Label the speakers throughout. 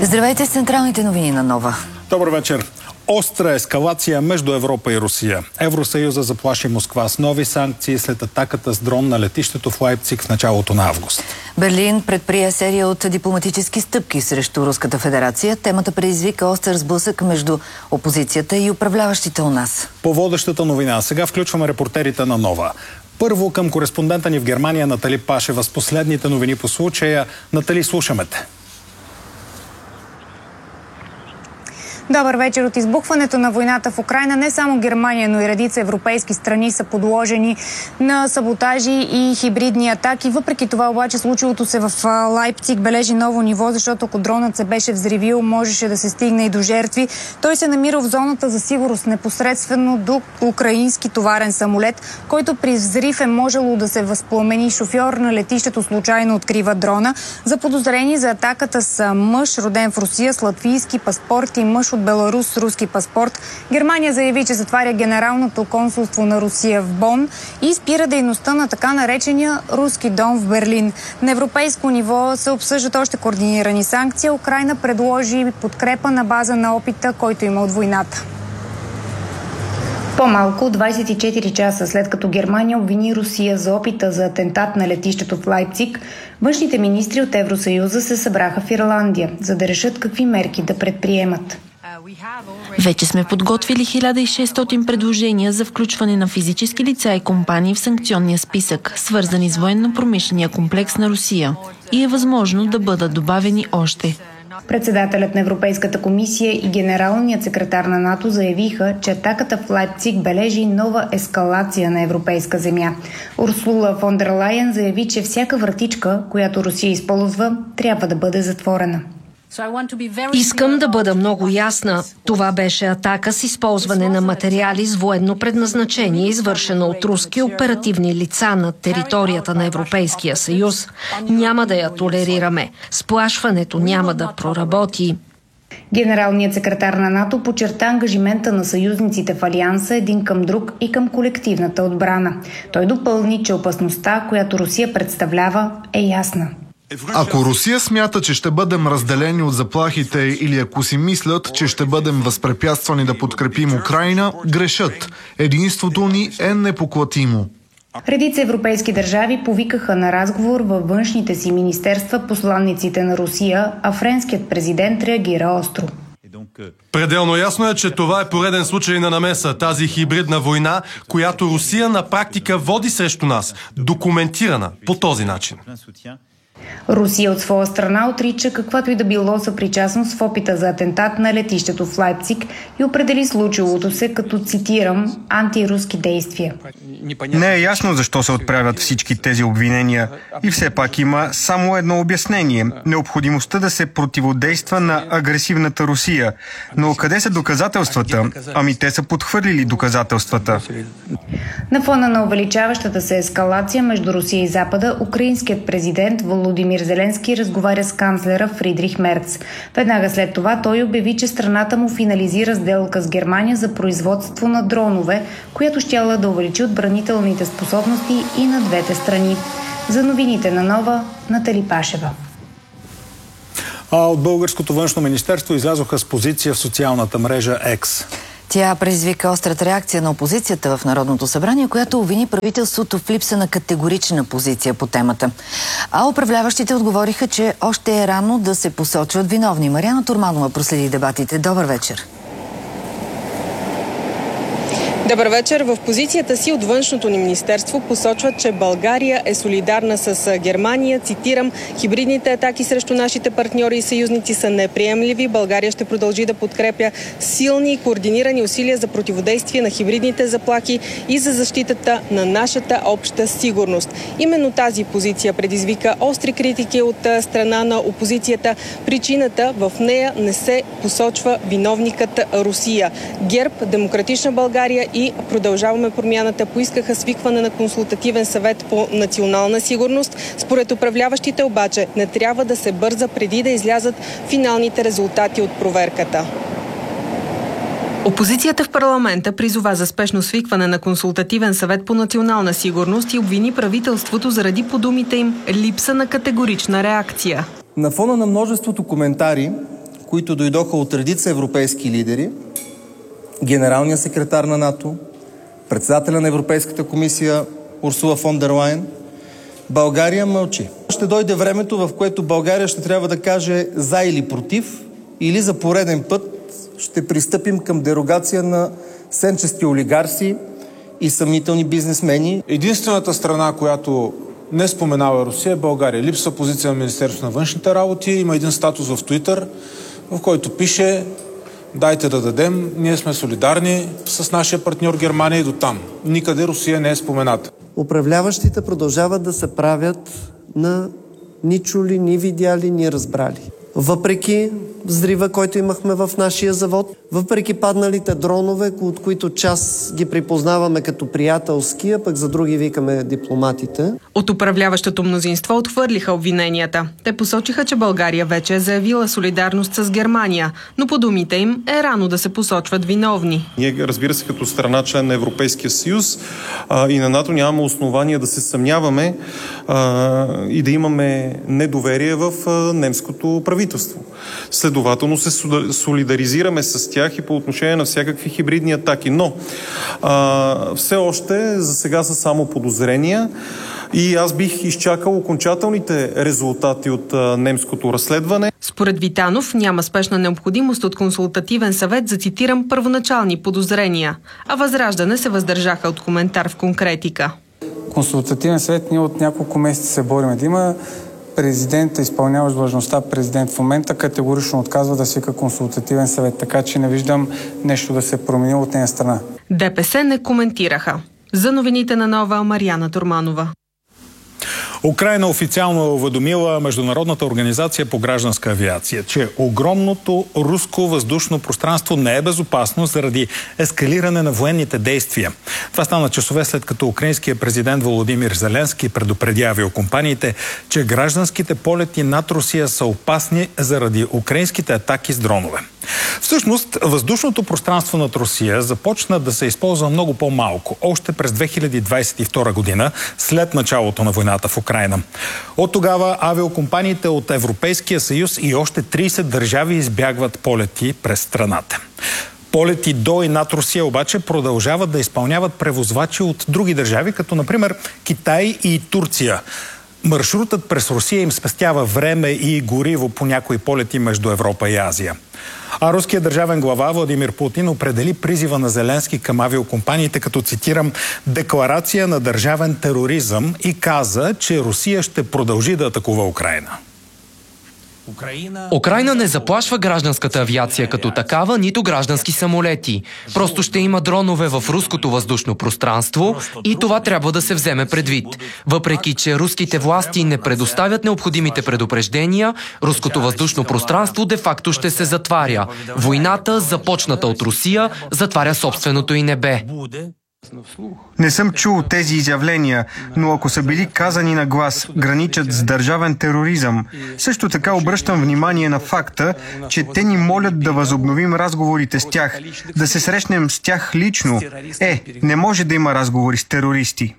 Speaker 1: Здравейте с централните новини на Нова.
Speaker 2: Добър вечер. Остра ескалация между Европа и Русия. Евросъюза заплаши Москва с нови санкции след атаката с дрон на летището в Лайпциг в началото на август.
Speaker 1: Берлин предприе серия от дипломатически стъпки срещу Руската федерация. Темата предизвика остър сблъсък между опозицията и управляващите у нас.
Speaker 2: По водещата новина сега включваме репортерите на Нова. Първо към кореспондента ни в Германия Натали Пашева с последните новини по случая. Натали, слушаме те.
Speaker 3: Добър вечер. От избухването на войната в Украйна не само Германия, но и редица европейски страни са подложени на саботажи и хибридни атаки. Въпреки това обаче случилото се в Лайпциг бележи ново ниво, защото ако дронът се беше взривил, можеше да се стигне и до жертви. Той се намира в зоната за сигурност непосредствено до украински товарен самолет, който при взрив е можело да се възпламени. Шофьор на летището случайно открива дрона. Заподозрени за атаката са мъж, роден в Русия с латвийски паспорт и мъж от Беларус с руски паспорт. Германия заяви, че затваря генералното консулство на Русия в Бон и спира дейността на така наречения руски дом в Берлин. На европейско ниво се обсъждат още координирани санкции. Украйна предложи подкрепа на база на опита, който има от войната. По-малко от 24 часа след като Германия обвини Русия за опита за атентат на летището в Лайпциг, външните министри от Евросъюза се събраха в Ирландия, за да решат какви мерки да предприемат.
Speaker 4: Вече сме подготвили 1600 предложения за включване на физически лица и компании в санкционния списък, свързани с военно-промишления комплекс на Русия. И е възможно да бъдат добавени още.
Speaker 3: Председателят на Европейската комисия и генералният секретар на НАТО заявиха, че атаката в Лайпциг бележи нова ескалация на европейска земя. Урсула фон дер Лайен заяви, че всяка вратичка, която Русия използва, трябва да бъде затворена.
Speaker 5: Искам да бъда много ясна. Това беше атака с използване на материали с военно предназначение, извършена от руски оперативни лица на територията на Европейския съюз. Няма да я толерираме. Сплашването няма да проработи.
Speaker 3: Генералният секретар на НАТО подчерта ангажимента на съюзниците в Алианса един към друг и към колективната отбрана. Той допълни, че опасността, която Русия представлява, е ясна.
Speaker 6: Ако Русия смята, че ще бъдем разделени от заплахите или ако си мислят, че ще бъдем възпрепятствани да подкрепим Украйна, грешат. Единството ни е непоклатимо.
Speaker 3: Редица европейски държави повикаха на разговор във външните си министерства посланниците на Русия, а френският президент реагира остро.
Speaker 7: Пределно ясно е, че това е пореден случай на намеса, тази хибридна война, която Русия на практика води срещу нас, документирана по този начин.
Speaker 3: Русия от своя страна отрича каквато и да било съпричастност в опита за атентат на летището в Лайпциг и определи случилото се като, цитирам, антируски действия.
Speaker 8: Не е ясно защо се отправят всички тези обвинения и все пак има само едно обяснение – необходимостта да се противодейства на агресивната Русия. Но къде са доказателствата? Ами те са подхвърлили доказателствата.
Speaker 3: На фона на увеличаващата се ескалация между Русия и Запада, украинският президент Володимир Зеленски разговаря с канцлера Фридрих Мерц. Веднага след това той обяви, че страната му финализира сделка с Германия за производство на дронове, която щяла да увеличи отбранителните способности и на двете страни. За новините на Нова, Натали Пашева.
Speaker 2: От българското външно министерство излязоха с позиция в социалната мрежа X.
Speaker 1: Тя предизвика острата реакция на опозицията в Народното събрание, която обвини правителството в липса на категорична позиция по темата. А управляващите отговориха, че още е рано да се посочват виновни. Мариана Турманова проследи дебатите. Добър вечер.
Speaker 9: Добър вечер. В позицията си от външното ни министерство посочват, че България е солидарна с Германия. Цитирам: хибридните атаки срещу нашите партньори и съюзници са неприемливи. България ще продължи да подкрепя силни и координирани усилия за противодействие на хибридните заплахи и за защитата на нашата обща сигурност. Именно тази позиция предизвика остри критики от страна на опозицията. Причината в нея не се посочва виновникът Русия. ГЕРБ, Демократична България и Продължаваме промяната поискаха свикване на консултативен съвет по национална сигурност. Според управляващите обаче не трябва да се бърза преди да излязат финалните резултати от проверката.
Speaker 10: Опозицията в парламента призова за спешно свикване на консултативен съвет по национална сигурност и обвини правителството заради, по думите им, липса на категорична реакция.
Speaker 11: На фона на множеството коментари, които дойдоха от редица европейски лидери, генералния секретар на НАТО, председателя на Европейската комисия Урсула фон дер Лайен, България мълчи. Ще дойде времето, в което България ще трябва да каже за или против, или за пореден път ще пристъпим към дерогация на сенчести олигарси и съмнителни бизнесмени.
Speaker 12: Единствената страна, която не споменава Русия, е България. Липсва позиция на Министерството на външните работи. Има един статус в Twitter, в който пише: дайте да дадем, ние сме солидарни с нашия партньор Германия и до там. Никъде Русия не е спомената.
Speaker 13: Управляващите продължават да се правят на ни чули, ни видяли, ни разбрали. Въпреки взрива, който имахме в нашия завод, въпреки падналите дронове, от които част ги припознаваме като приятелски, а пък за други викаме дипломатите.
Speaker 10: От управляващото мнозинство отхвърлиха обвиненията. Те посочиха, че България вече е заявила солидарност с Германия, но по думите им е рано да се посочват виновни.
Speaker 14: Ние, разбира се, като страна член на Европейския съюз и на НАТО нямаме основания да се съмняваме и да имаме недоверие в немското правителство. Следователно се солидаризираме с тях и по отношение на всякакви хибридни атаки. Но все още за сега са само подозрения и аз бих изчакал окончателните резултати от немското разследване.
Speaker 10: Според Витанов няма спешна необходимост от консултативен съвет за, цитирам, първоначални подозрения, а Възраждане се въздържаха от коментар в конкретика.
Speaker 15: Консултативен съвет ние от няколко месеца се бориме да има. Президента, изпълняващ длъжността президент в момента, категорично отказва да свика консултативен съвет, така че не виждам нещо да се промени от нея страна.
Speaker 10: ДПС не коментираха. За новините на Нова, Мариана Турманова.
Speaker 2: Украйна официално е уведомила Международната организация по гражданска авиация, че огромното руско въздушно пространство не е безопасно заради ескалиране на военните действия. Това стана часове след като украинският президент Володимир Зеленски предупреди авиокомпаниите, че гражданските полети над Русия са опасни заради украинските атаки с дронове. Всъщност, въздушното пространство над Русия започна да се използва много по-малко, още през 2022 година, след началото на войната в Украйна. От тогава авиокомпаниите от Европейския съюз и още 30 държави избягват полети през страната. Полети до и над Русия обаче продължават да изпълняват превозвачи от други държави, като например Китай и Турция. Маршрутът през Русия им спестява време и гориво по някои полети между Европа и Азия. А руският държавен глава Владимир Путин определи призива на Зеленски към авиокомпаниите като, цитирам, декларация на държавен тероризъм и каза, че Русия ще продължи да атакува Украйна.
Speaker 16: Украйна не заплашва гражданската авиация като такава, нито граждански самолети. Просто ще има дронове в руското въздушно пространство и това трябва да се вземе предвид. Въпреки че руските власти не предоставят необходимите предупреждения, руското въздушно пространство де-факто ще се затваря. Войната, започната от Русия, затваря собственото й небе.
Speaker 8: Не съм чул тези изявления, но ако са били казани на глас, граничат с държавен тероризъм. Също така обръщам внимание на факта, че те ни молят да възобновим разговорите с тях, да се срещнем с тях лично. Не може да има разговори с терористи.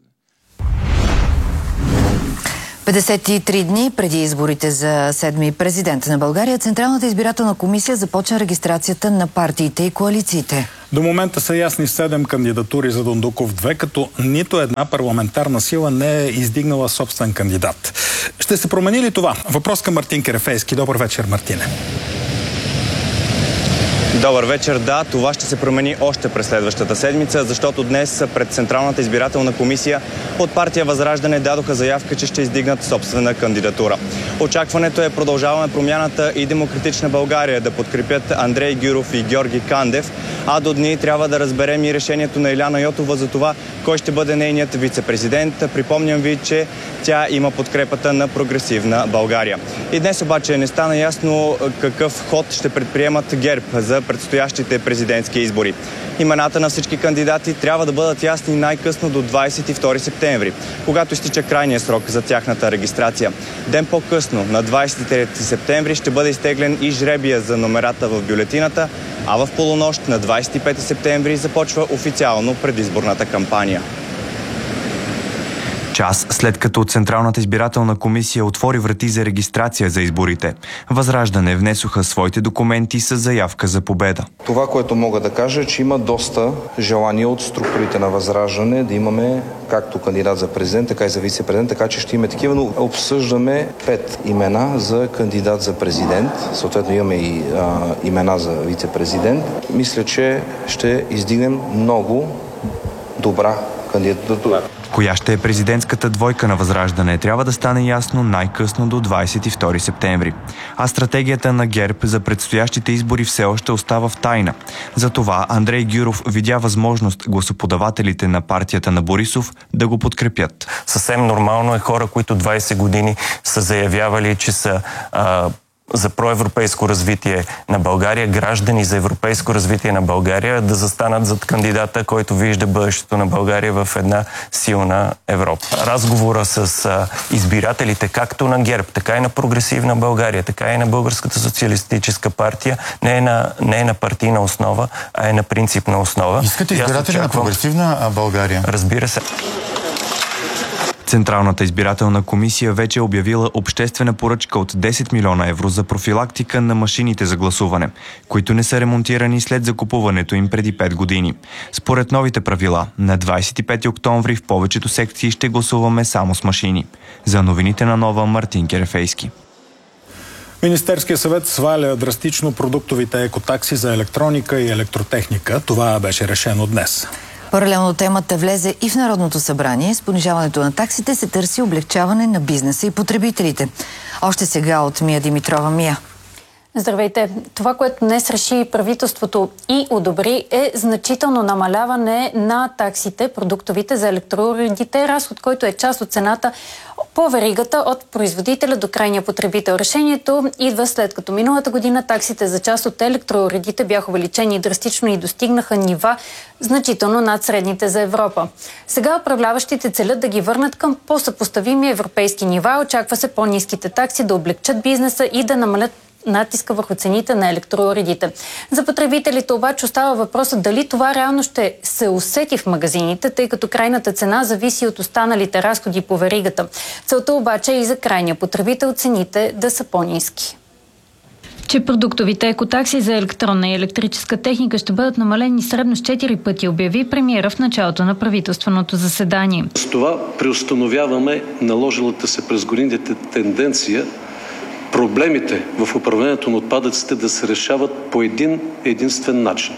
Speaker 1: 53 дни преди изборите за 7-ми президент на България, Централната избирателна комисия започна регистрацията на партиите и коалициите.
Speaker 2: До момента са ясни 7 кандидатури за Дондуков 2, като нито една парламентарна сила не е издигнала собствен кандидат. Ще се промени ли това? Въпрос към Мартин Керефейски. Добър вечер, Мартине.
Speaker 17: Добър вечер. Да, това ще се промени още през следващата седмица, защото днес пред Централната избирателна комисия от партия Възраждане дадоха заявка, че ще издигнат собствена кандидатура. Очакването е Продължаваме промяната и Демократична България да подкрепят Андрей Гюров и Георги Кандев, а до дни трябва да разберем и решението на Иляна Йотова за това кой ще бъде нейният вице-президент. Припомням ви, че тя има подкрепата на Прогресивна България. И днес обаче не стана ясно какъв ход ще предприемат ГЕРБ за предстоящите президентски избори. Имената на всички кандидати трябва да бъдат ясни най-късно до 22 септември, когато изтича крайния срок за тяхната регистрация. Ден по-късно, на 23 септември, ще бъде изтеглен и жребия за номерата в бюлетината, а в полунощ на 25 септември започва официално предизборната кампания.
Speaker 18: Час след като Централната избирателна комисия отвори врати за регистрация за изборите, ВЪЗРАЖДАНЕ внесоха своите документи с заявка за победа.
Speaker 19: Това, което мога да кажа, е, че има доста желание от структурите на ВЪЗРАЖДАНЕ да имаме както кандидат за президент, така и за вице-президент, така че ще имаме такива, но обсъждаме 5 имена за кандидат за президент. Съответно имаме и имена за вице-президент. Мисля, че ще издигнем много добра кандидатура.
Speaker 18: Коя ще е президентската двойка на ВЪЗРАЖДАНЕ, трябва да стане ясно най-късно до 22 септември. А стратегията на ГЕРБ за предстоящите избори все още остава в тайна. Затова Андрей Гюров видя възможност гласоподавателите на партията на Борисов да го подкрепят.
Speaker 20: Съвсем нормално е хора, които 20 години са заявявали, че са за проевропейско развитие на България, граждани за европейско развитие на България, да застанат зад кандидата, който вижда бъдещето на България в една силна Европа. Разговора с избирателите, както на ГЕРБ, така и на Прогресивна България, така и на Българската социалистическа партия, не е на партийна основа, а е на принципна основа.
Speaker 21: Искате избиратели на Прогресивна България?
Speaker 20: Разбира се.
Speaker 18: Централната избирателна комисия вече е обявила обществена поръчка от 10 милиона евро за профилактика на машините за гласуване, които не са ремонтирани след закупуването им преди 5 години. Според новите правила, на 25 октомври в повечето секции ще гласуваме само с машини. За новините на Нова, Мартин Керефейски.
Speaker 2: Министерския съвет сваля драстично продуктовите екотакси за електроника и електротехника. Това беше решено днес.
Speaker 1: Паралелно темата влезе и в Народното събрание. С понижаването на таксите се търси облегчаване на бизнеса и потребителите. Още сега от Мия Димитрова. Мия.
Speaker 22: Здравейте! Това, което днес реши правителството и одобри, е значително намаляване на таксите, продуктовите за електроуредите, разход, който е част от цената по веригата от производителя до крайния потребител. Решението идва след като миналата година таксите за част от електроуредите бяха увеличени драстично и достигнаха нива значително над средните за Европа. Сега управляващите целят да ги върнат към по-съпоставими европейски нива. Очаква се по-ниските такси да облегчат бизнеса и да намалят натиска върху цените на електроуредите. За потребителите обаче остава въпросът дали това реално ще се усети в магазините, тъй като крайната цена зависи от останалите разходи по веригата. Целта обаче е и за крайния потребител цените да са по-ниски. Че продуктовите екотакси за електронна и електрическа техника ще бъдат намалени средно с 4 пъти, обяви премиера в началото на правителственото заседание.
Speaker 23: С това преустановяваме наложилата се през годините тенденция проблемите в управлението на отпадъците да се решават по един единствен начин.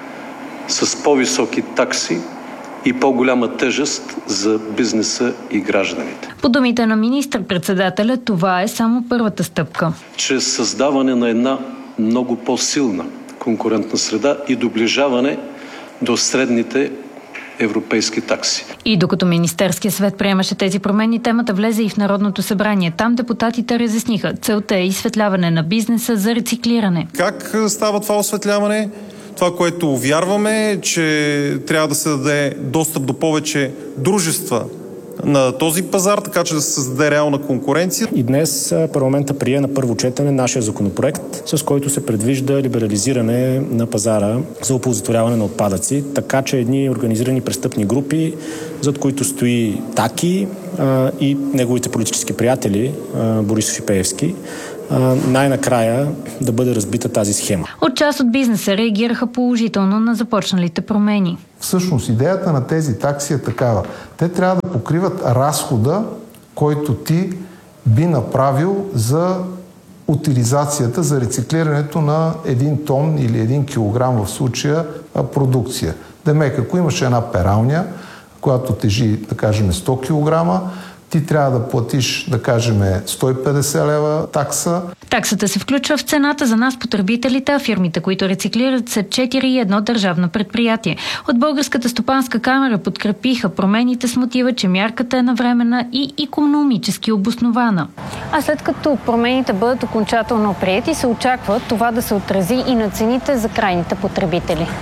Speaker 23: С по-високи такси и по-голяма тежест за бизнеса и гражданите.
Speaker 22: По думите на министър-председателя, това е само първата стъпка.
Speaker 23: Чрез създаване на една много по-силна конкурентна среда и доближаване до средните европейски такси.
Speaker 22: И докато Министерския съвет приемаше тези промени, темата влезе и в Народното събрание. Там депутатите разясниха. Целта е изсветляване на бизнеса за рециклиране.
Speaker 14: Как става това осветляване? Това, което вярваме, е, че трябва да се даде достъп до повече дружества на този пазар, така че да се създаде реална конкуренция.
Speaker 24: И днес парламента прие на първо четене нашия законопроект, с който се предвижда либерализиране на пазара за оползотворяване на отпадъци, така че едни организирани престъпни групи, зад които стои Таки и неговите политически приятели, Борисов и Пеевски, най-накрая да бъде разбита тази схема.
Speaker 22: От част от бизнеса реагираха положително на започналите промени.
Speaker 25: Всъщност идеята на тези такси е такава. Те трябва да покриват разхода, който ти би направил за утилизацията, за рециклирането на 1 тон или 1 килограм в случая продукция. Демек, ако имаш една пералня, която тежи, да кажем, 100 килограма, ти трябва да платиш, да кажем, 150 лева такса.
Speaker 22: Таксата се включва в цената за нас потребителите, а фирмите, които рециклират, са 4 и 1 държавно предприятие. От Българската стопанска камера подкрепиха промените с мотива, че мярката е навременна и икономически обоснована. А след като промените бъдат окончателно приети, се очаква това да се отрази и на цените за крайните потребители.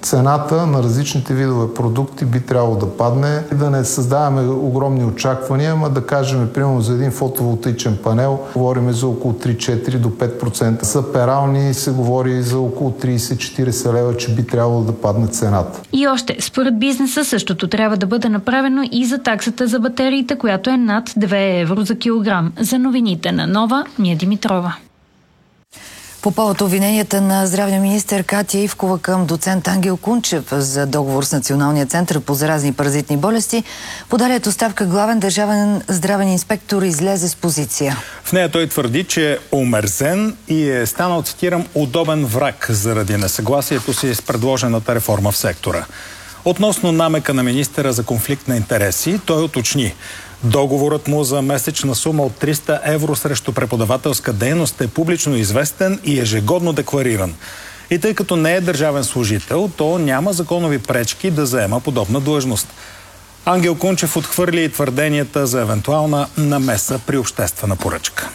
Speaker 25: цената на различните видове продукти би трябвало да падне. Да не създаваме огромни очаквания, ама да кажем, примерно за един фотоволтаичен панел говорим за около 3-4 до 5%. За перални се говори за около 30-40 лева, че би трябвало да падне цената.
Speaker 3: И още, според бизнеса същото трябва да бъде направено и за таксата за батериите, която е над 2 евро за килограм. За новините на Нова, Ния Димитрова.
Speaker 1: По повод обвиненията на здравния министър Катя Ивкова към доцент Ангел Кунчев за договор с Националния център по заразни и паразитни болести, подалият оставка главен държавен здравен инспектор излезе с позиция.
Speaker 2: В нея той твърди, че е омерзен и е станал, цитирам, удобен враг заради несъгласието си с предложената реформа в сектора. Относно намека на министъра за конфликт на интереси, той уточни: договорът му за месечна сума от 300 евро срещу преподавателска дейност е публично известен и ежегодно деклариран. И тъй като не е държавен служител, то няма законови пречки да заема подобна длъжност. Ангел Кунчев отхвърли и твърденията за евентуална намеса при обществена поръчка.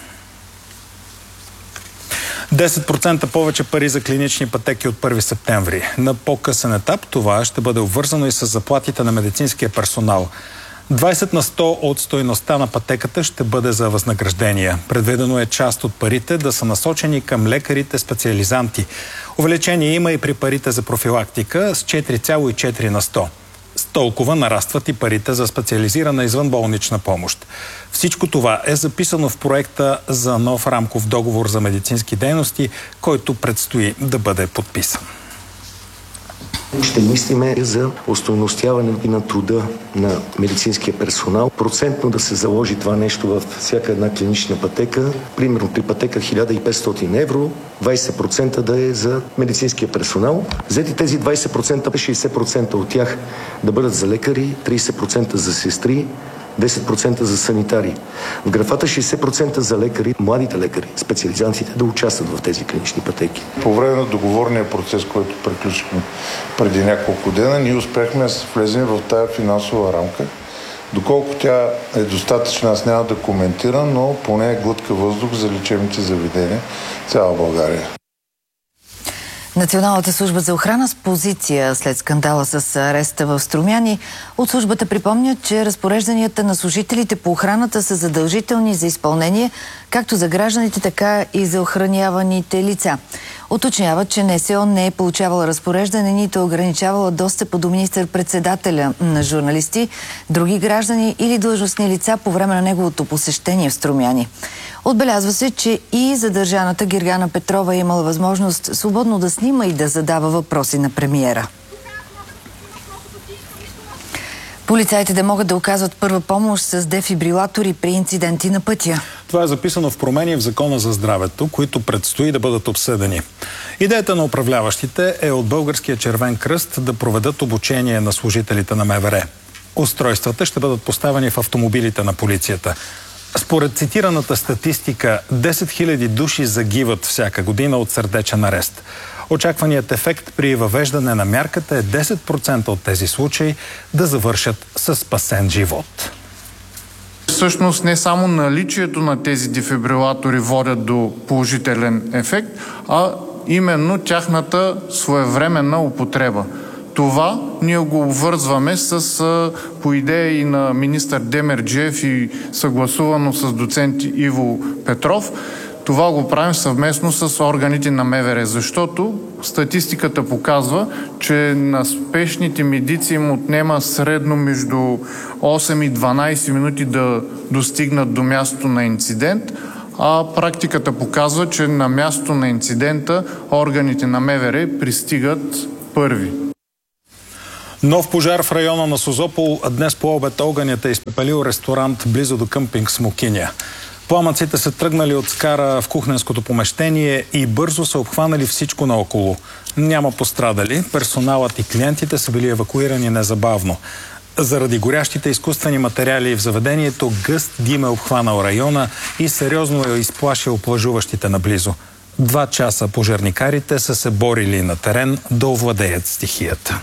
Speaker 2: 10% повече пари за клинични пътеки от 1 септември. На по-късен етап това ще бъде обвързано и с заплатите на медицинския персонал. 20 на 100 от стойността на пътеката ще бъде за възнаграждения. Предвидено е част от парите да са насочени към лекарите специализанти. Увеличение има и при парите за профилактика с 4,4 на 100. С толкова нарастват и парите за специализирана извънболнична помощ. Всичко това е записано в проекта за нов рамков договор за медицински дейности, който предстои да бъде подписан.
Speaker 4: Ще мислиме за остойностяване на труда на медицинския персонал. Процентно да се заложи това нещо във всяка една клинична пътека. Примерно при пътека 1500 евро, 20% да е за медицинския персонал. Взети тези 20%, 60% от тях да бъдат за лекари, 30% за сестри, 10% за санитари. В графата 60% за лекари, младите лекари, специализантите да участват в тези клинични пътеки.
Speaker 5: По време на договорния процес, който приключихме преди няколко дена, ние успяхме да влезем в тая финансова рамка. Доколко тя е достатъчна, аз няма да коментирам, но поне е глътка въздух за лечебните заведения в цяла България.
Speaker 1: Националната служба за охрана с позиция след скандала с ареста в Струмяни. От службата припомнят, че разпорежданията на служителите по охраната са задължителни за изпълнение, както за гражданите, така и за охраняваните лица. Уточняват, че НСО не е получавала разпореждане, нито ограничавала достъпа до министър-председателя на журналисти, други граждани или длъжностни лица по време на неговото посещение в Струмяни. Отбелязва се, че и задържаната Гергана Петрова е имала възможност свободно да снима и да задава въпроси на премиера. Полицаите да могат да оказват първа помощ с дефибрилатори при инциденти на пътя.
Speaker 2: Това е записано в промени в Закона за здравето, които предстои да бъдат обсъдени. Идеята на управляващите е от Българския червен кръст да проведат обучение на служителите на МВР. Устройствата ще бъдат поставени в автомобилите на полицията. Според цитираната статистика, 10 000 души загиват всяка година от сърдечен арест. Очакваният ефект при въвеждане на мярката е 10% от тези случаи да завършат със спасен живот.
Speaker 6: Всъщност не само наличието на тези дефибрилатори водят до положителен ефект, а именно тяхната своевременна употреба. Това ние го обвързваме с, по идея и на министър Демерджиев и съгласувано с доцент Иво Петров, това го правим съвместно с органите на МВР, защото статистиката показва, че на спешните медици им отнема средно между 8 и 12 минути да достигнат до мястото на инцидент, а практиката показва, че на мястото на инцидента органите на МВР пристигат първи.
Speaker 2: Нов пожар в района на Созопол. Днес по обед огънят е изпепелил ресторант близо до къмпинг Смокиня. Пламъците са тръгнали от скара в кухненското помещение и бързо са обхванали всичко наоколо. Няма пострадали, персоналът и клиентите са били евакуирани незабавно. Заради горящите изкуствени материали в заведението, гъст дим е обхванал района и сериозно е изплашил плажуващите наблизо. 2 часа пожарникарите са се борили на терен да овладеят стихията.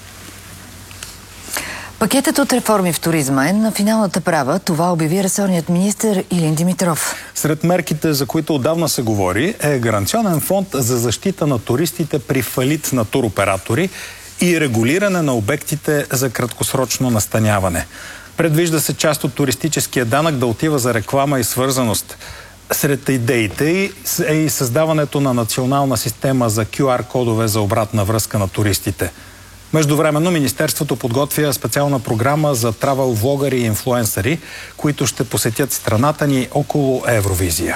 Speaker 1: Пакетът от реформи в туризма е на финалната права. Това обяви ресорният министър Илин Димитров.
Speaker 2: Сред мерките, за които отдавна се говори, е гаранционен фонд за защита на туристите при фалит на туроператори и регулиране на обектите за краткосрочно настаняване. Предвижда се част от туристическия данък да отива за реклама и свързаност. Сред идеите е и създаването на национална система за QR-кодове за обратна връзка на туристите. Междувременно Министерството подготвя специална програма за травел влогъри и инфлуенсъри, които ще посетят страната ни около Евровизия.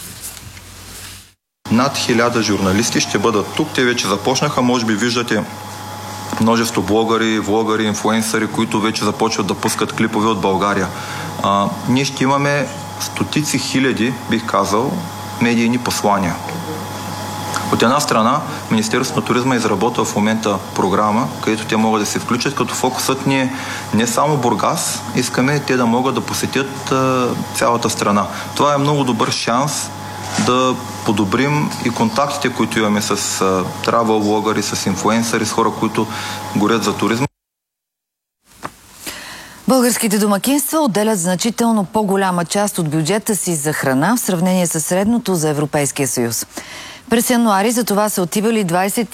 Speaker 7: Над 1000 журналисти ще бъдат тук. Те вече започнаха. Може би виждате множество блогъри, влогъри, инфлуенсъри, които вече започват да пускат клипове от България. Ние ще имаме стотици хиляди, бих казал, медийни послания. От една страна, Министерството на туризма изработва в момента програма, където те могат да се включат, като фокусът ни е не само Бургас, искаме те да могат да посетят цялата страна. Това е много добър шанс да подобрим и контактите, които имаме с travel блогъри, с инфлуенсъри, с хора, които горят за туризма.
Speaker 1: Българските домакинства отделят значително по-голяма част от бюджета си за храна в сравнение с средното за Европейския съюз. През януари за това са отивали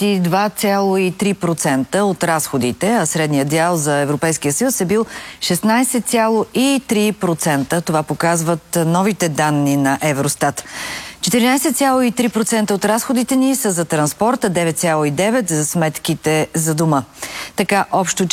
Speaker 1: 22,3% от разходите, а средният дял за Европейския съюз е бил 16,3%. Това показват новите данни на Евростат. 14,3% от разходите ни са за транспорта, 9,9% за сметките за дома. Така, общо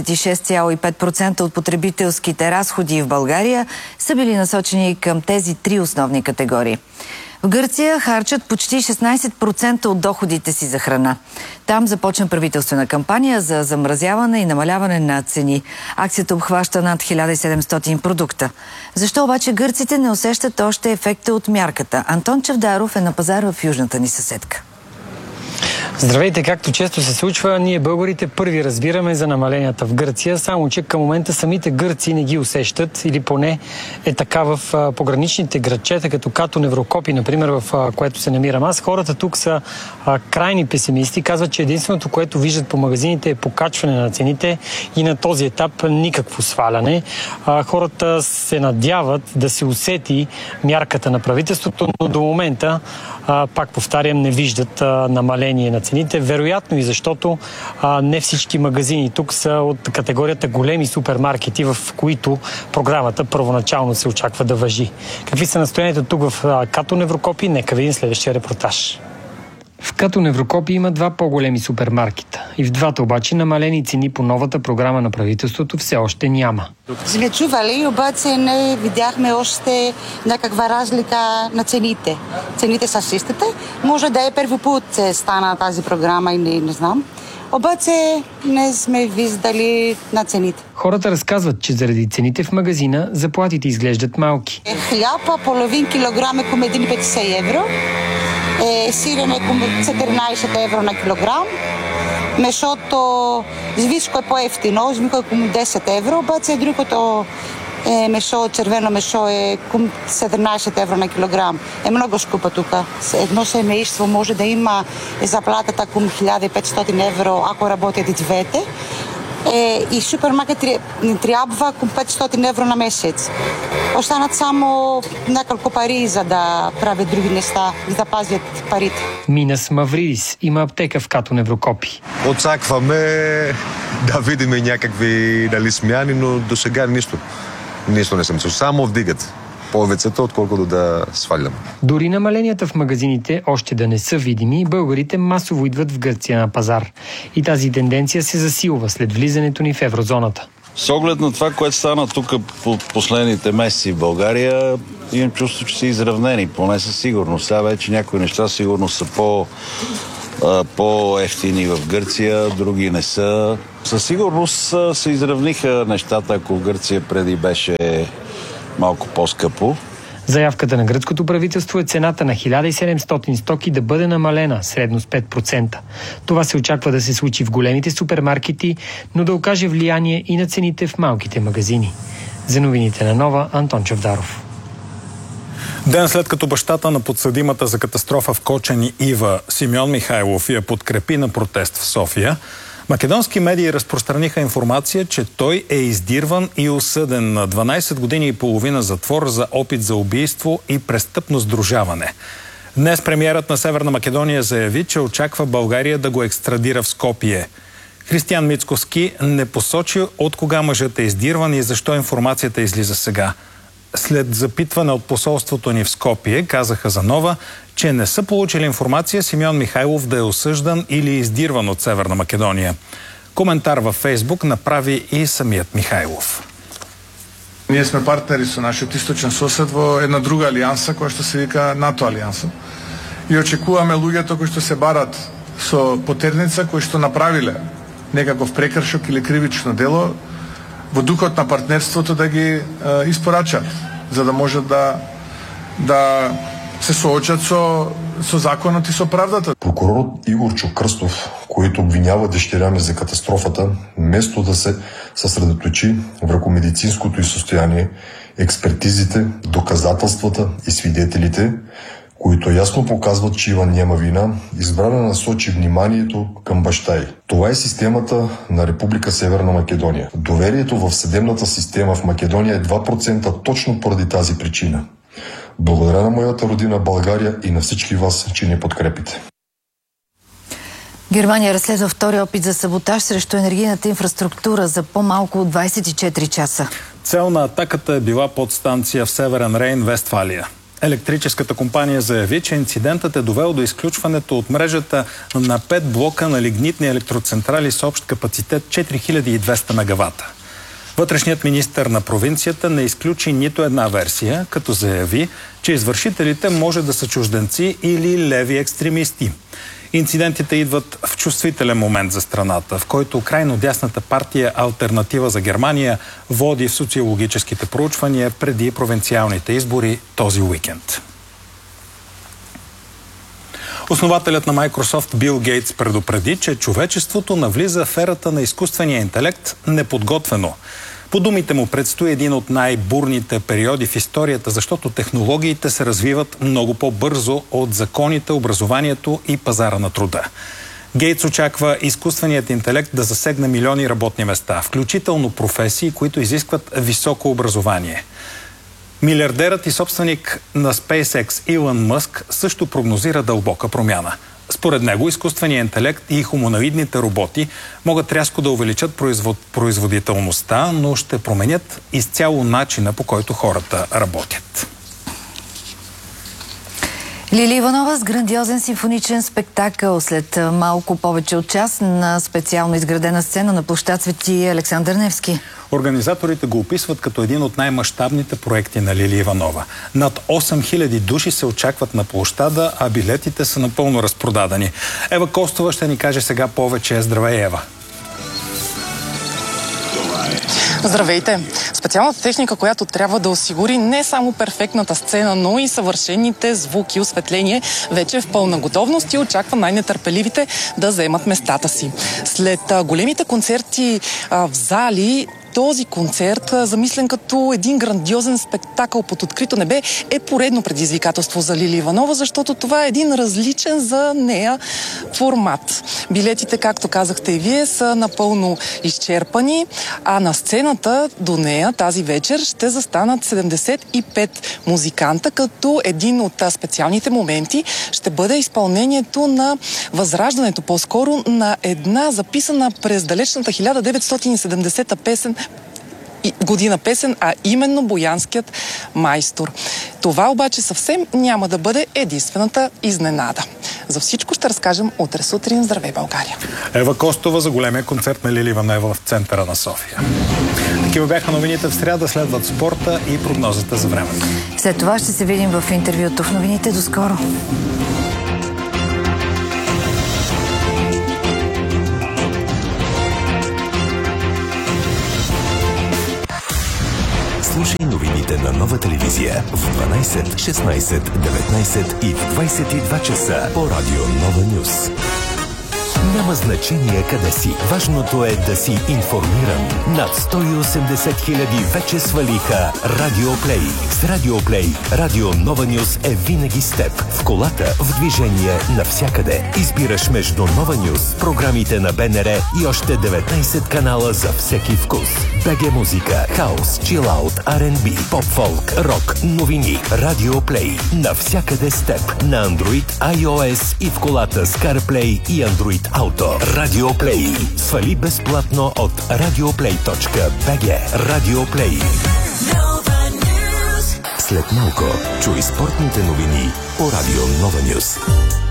Speaker 1: 46,5% от потребителските разходи в България са били насочени към тези три основни категории. В Гърция харчат почти 16% от доходите си за храна. Там започна правителствена кампания за замразяване и намаляване на цени. Акцията обхваща над 1700 продукта. Защо обаче гърците не усещат още ефекта от мярката? Антон Чавдаров е на пазар в южната ни съседка.
Speaker 9: Здравейте, както често се случва, ние българите първи разбираме за намаленията в Гърция, само че към момента самите гърци не ги усещат, или поне е така в пограничните градчета, като Катон, Еврокопи, например, в което се намирам аз. Хората тук са крайни песимисти, казват, че единственото, което виждат по магазините е покачване на цените и на този етап никакво сваляне. Хората се надяват да се усети мярката на правителството, но до момента, пак повтарям, не виждат намаление на цените. Вероятно и защото не всички магазини тук са от категорията големи супермаркети, в които програмата първоначално се очаква да важи. Какви са настоянията тук в Катон, Еврокопи? Нека видим следващия репортаж. В Катон, Еврокопи има два по-големи супермаркета. И в двата обаче намалени цени по новата програма на правителството все още няма.
Speaker 11: Сме чували, обаче не видяхме още някаква разлика на цените. Цените са същите. Може да е първи път стана тази програма и не знам. Обаче не сме виждали на цените.
Speaker 9: Хората разказват, че заради цените в магазина заплатите изглеждат малки.
Speaker 11: Хляба, половин килограм е към 1,50 евро. Сирене към 14 евро на килограм. Мешото звичко е по-ефтино, звичко е към 10 евро, обаче другото мешо, червено мешо е към 17 евро на килограм. Е много скъпо тук. Едно семейство може да има заплатата към 1500 евро, ако работят и двете. И супермаркет трябва към 500 евро на месец. Останат само няколко пари, за да правят други неща, за да пазят парите.
Speaker 9: Минас Мавридис има аптека в Катон, Еврокопи.
Speaker 12: Очакваме да видим някакви смяни, но до сега нищо. Нищо не съм чул. Само вдигат повечето, отколкото да свалям.
Speaker 9: Дори намаленията в магазините още да не са видими, българите масово идват в Гърция на пазар. И тази тенденция се засилва след влизането ни в еврозоната.
Speaker 13: С оглед на това, което стана тук по последните месеци в България, имам чувство, че са изравнени, поне със сигурност. Сега вече някои неща сигурно са по-ефтини в Гърция, други не са. Със сигурност се изравниха нещата, ако в Гърция преди беше малко по-скъпо.
Speaker 9: Заявката на гръцкото правителство е цената на 1700 стоки да бъде намалена средно с 5%. Това се очаква да се случи в големите супермаркети, но да окаже влияние и на цените в малките магазини. За новините на Нова, Антон Чавдаров.
Speaker 2: Ден след като бащата на подсъдимата за катастрофа в Кочани Ива Симеон Михайлов я подкрепи на протест в София, македонски медии разпространиха информация, че той е издирван и осъден на 12 години и половина затвор за опит за убийство и престъпно сдружаване. Днес премиерът на Северна Македония заяви, че очаква България да го екстрадира в Скопие. Християн Мицкоски не посочи от кога мъжът е издирван и защо информацията излиза сега. След запитване от посолството ни в Скопие, казаха за Нова, че не са получили информация Симеон Михайлов да е осъждан или издирван от Северна Македония. Коментар във Фейсбук направи и самият Михайлов.
Speaker 8: Ние сме партнери со нашиот источен сосед во една друга алијанса која што се вика НАТО алијанса. И очекуваме луѓето кои што се барат со потерница, кои што направиле некаков прекршок или кривично дело, во духот на партнерството да ги испорачат, за да можат да се соочат со законот и со правдата.
Speaker 10: Прокуророт Игорчо Крстов, който обвинява дъщеря ми за катастрофата, вместо да се съсредоточи върху медицинското й състояние, експертизите, доказателствата и свидетелите, които ясно показват, че Иван няма вина, избра да насочи вниманието към баща й. Това е системата на Република Северна Македония. Доверието в съдебната система в Македония е 2% точно поради тази причина. Благодаря на моята родина България и на всички вас, че ни подкрепите.
Speaker 1: Германия разследва втори опит за саботаж срещу енергийната инфраструктура за по-малко от 24 часа.
Speaker 2: Цел на атаката е била подстанция в Северен Рейн, Вестфалия. Електрическата компания заяви, че инцидентът е довел до изключването от мрежата на 5 блока на лигнитни електроцентрали с общ капацитет 4200 мегавата. Вътрешният министър на провинцията не изключи нито една версия, като заяви, че извършителите може да са чужденци или леви екстремисти. Инцидентите идват в чувствителен момент за страната, в който крайно дясната партия Алтернатива за Германия води в социологическите проучвания преди провинциалните избори този уикенд. Основателят на Microsoft Бил Гейтс предупреди, че човечеството навлиза в ерата на изкуствения интелект неподготвено. По думите му предстои един от най-бурните периоди в историята, защото технологиите се развиват много по-бързо от законите, образованието и пазара на труда. Гейтс очаква изкуственият интелект да засегне милиони работни места, включително професии, които изискват високо образование. Милиардерът и собственик на SpaceX Илон Мъск също прогнозира дълбока промяна. Според него изкуственият интелект и хуманоидните роботи могат рязко да увеличат производителността, но ще променят изцяло начина, по който хората работят.
Speaker 1: Лили Иванова с грандиозен симфоничен спектакъл след малко повече от час на специално изградена сцена на площад Свети Александър Невски.
Speaker 2: Организаторите го описват като един от най-мащабните проекти на Лили Иванова. Над 8000 души се очакват на площада, а билетите са напълно разпродадени. Ева Костова ще ни каже сега повече. Здравей, Ева!
Speaker 15: Здравейте! Специалната техника, която трябва да осигури не само перфектната сцена, но и съвършените звуки и осветление, вече е в пълна готовност и очаква най-нетърпеливите да заемат местата си. След големите концерти в зали, този концерт, замислен като един грандиозен спектакъл под открито небе, е поредно предизвикателство за Лили Иванова, защото това е един различен за нея формат. Билетите, както казахте и вие, са напълно изчерпани, а на сцената до нея тази вечер ще застанат 75 музиканта, като един от специалните моменти ще бъде изпълнението на възраждането, по-скоро на една записана през далечната 1970 година песен, а именно Боянският майстор. Това обаче съвсем няма да бъде единствената изненада. За всичко ще разкажем утре сутрин. Здравей, България!
Speaker 2: Ева Костова за големия концерт на Лили Иванова в центъра на София. Такива бяха новините в сряда, следват спорта и прогнозата за времето.
Speaker 1: След това ще се видим в интервюто в новините. До скоро!
Speaker 16: Слушай новините на Нова телевизия в 12, 16, 19 и в 22 часа по радио Нова Нюс. Няма значение къде си. Важното е да си информиран. Над 180 хиляди вече свалиха Радио Плей. С Радио Плей, Радио Нова Нюс е винаги с теб. В колата, в движение, навсякъде. Избираш между Нова Нюс, програмите на БНР и още 19 канала за всеки вкус. БГ музика, хаус, чилаут, R&B, поп-фолк, рок, новини. Радио Плей. Навсякъде с теб. На Android, iOS и в колата с CarPlay и Android Auto. Радиоплей. Свали безплатно от radioplay.bg. Радиоплей. След малко чуй спортните новини по Радио Нова Нюс.